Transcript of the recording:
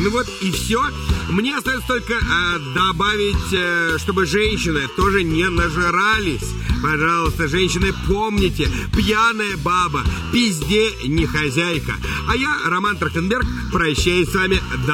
Ну вот и все. Мне остается только добавить, чтобы женщины тоже не нажирались. Пожалуйста, женщины, помните, пьяная баба, пизде не хозяйка. А я, Роман Трахтенберг, прощаюсь с вами до